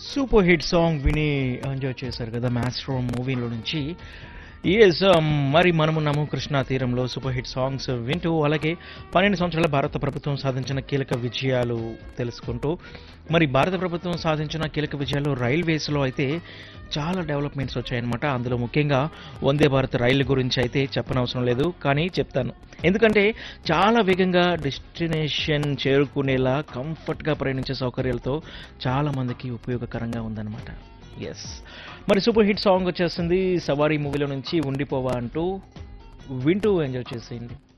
Super hit song విని enjoy చేశారు కదా మాస్ట్రో మూవీలో నుంచి. ఎస్, మరి మనమున్నాము కృష్ణా తీరంలో సూపర్ హిట్ సాంగ్స్ వింటూ, అలాగే 12 సంవత్సరాల భారత ప్రభుత్వం సాధించిన కీలక విజయాలు తెలుసుకుంటూ. మరి భారత ప్రభుత్వం సాధించిన కీలక విజయాలు రైల్వేస్లో అయితే చాలా డెవలప్మెంట్స్ వచ్చాయన్నమాట. అందులో ముఖ్యంగా వందే భారత్ రైలు గురించి అయితే చెప్పనవసరం లేదు, కానీ చెప్తాను. ఎందుకంటే చాలా వేగంగా డెస్టినేషన్ చేరుకునేలా కంఫర్ట్గా ప్రయాణించే సౌకర్యాలతో చాలా మందికి ఉపయోగకరంగా ఉందన్నమాట. ఎస్, మరి సూపర్ హిట్ సాంగ్ వచ్చేస్తుంది సవారీ మూవీలో నుంచి ఉండిపోవా అంటూ. వింటూ ఎంజాయ్ చేసేయండి.